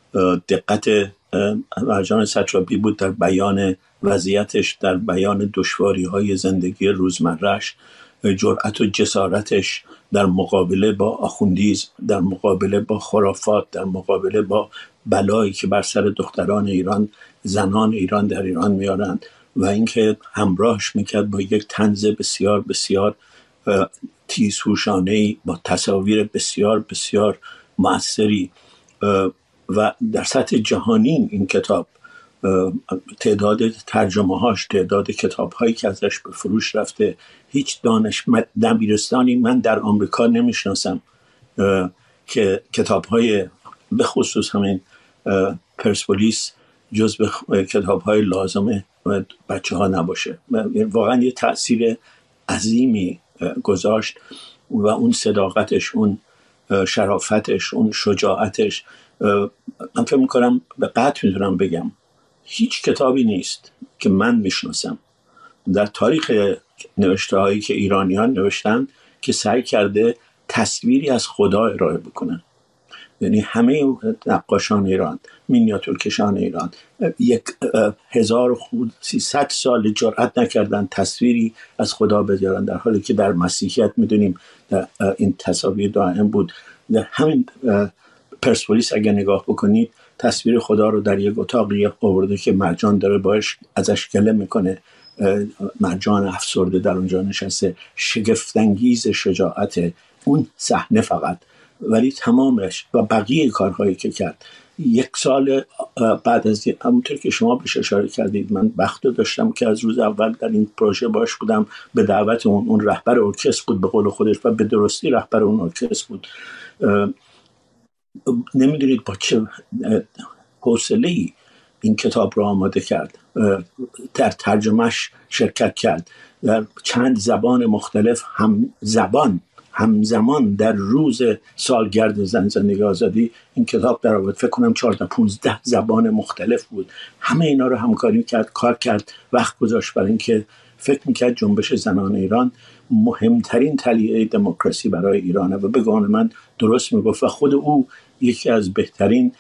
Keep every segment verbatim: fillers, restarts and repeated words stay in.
دقت مرجان سطرابی بود در بیان وضعیتش، در بیان دشواری‌های زندگی روزمره‌اش، جرأت و جسارتش در مقابله با آخوندیسم، در مقابله با خرافات، در مقابله با بلایی که بر سر دختران ایران، زنان ایران در ایران میارند، و اینکه همراهش میکرد با یک طنز بسیار بسیار تیزهوشانه‌ای با تصاویر بسیار بسیار مؤثری. و در سطح جهانی این کتاب تعداد ترجمه هاش، تعداد کتاب هایی که ازش به فروش رفته، هیچ دانشمند دبیرستانی من در آمریکا نمیشناسم که کتاب های به خصوص همین پرسپولیس جزو کتاب های لازم بچه ها نباشه. واقعا یه تأثیر عظیمی گذاشت و اون صداقتش، اون شرافتش، اون شجاعتش، من فکر میکنم به قطع میتونم بگم هیچ کتابی نیست که من میشناسم در تاریخ نوشته هایی که ایرانیان نوشتن که سعی کرده تصویری از خدا ارائه بکنن. یعنی همه نقاشان ایران، مینیاتورکشان ایران یک هزار و سیصد سال جرأت نکردن تصویری از خدا بیارن، در حالی که در مسیحیت میدونیم این تصاویر دائم بود. همین پرسپولیس اگه نگاه بکنید تصویر خدا رو در یک اتاقی آورده که مرجان داره باش ازش گله میکنه، مرجان افسرده در اونجا نشسته. شگفت‌انگیز شجاعت اون صحنه فقط، ولی تمامش و بقیه کارهایی که کرد. یک سال بعد از همونطور که شما بهش اشاره کردید، من بخت داشتم که از روز اول در این پروژه باش بودم، به دعوت اون اون رهبر ارکستر بود به قول خودش و به درستی رهبر اون ارکستر بود. نمیدونید با چه حوصله‌ای این کتاب رو آماده کرد، در ترجمهش شرکت کرد، در چند زبان مختلف هم زبان همزمان در روز سالگرد زن زندگی آزادی این کتاب در آورد. فکر کنم چهارده پانزده زبان مختلف بود. همه اینا رو همکاری کرد، کار کرد، وقت گذاشت برای اینکه فکر میکرد جنبش زنان ایران مهمترین تلیه دموکراسی برای ایرانه و به گمان من درست میگفت و خود او یکی از بهترین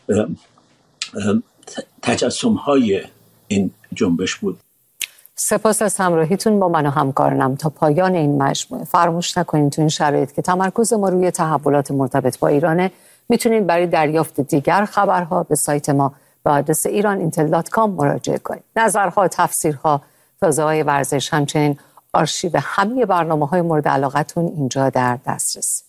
تجسم‌های این جنبش بود. سپاس از همراهیتون با من و همکارانم تا پایان این مجموعه. فراموش نکنید تو این شرایط که تمرکز ما روی تحولات مرتبط با ایرانه، میتونید برای دریافت دیگر خبرها به سایت ما به آدرس ایران اینتل دات کام مراجعه کنید. نظرها، تفسیرها، فضاهای ورزش، همچنین آرشیو همه برنامه‌های مورد علاقتون اینجا در دسترس.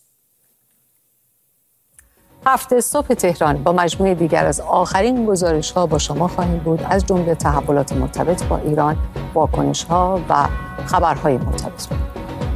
هفته صبح تهران با مجموعه دیگر از آخرین گزارش‌ها با شما خواهیم بود، از جمله تحولات مرتبط با ایران، واکنش‌ها و خبرهای مرتبط.